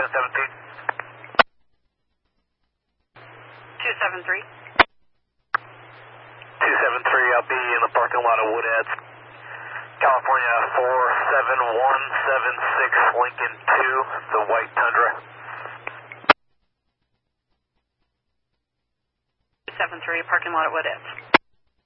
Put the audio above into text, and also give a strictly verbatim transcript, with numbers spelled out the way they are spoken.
seven seven three. two seven three. two seven three, I'll be in the parking lot of Woodheads. California four seven one seven six, Lincoln two, the white Tundra. two seven three, parking lot at Woodheads.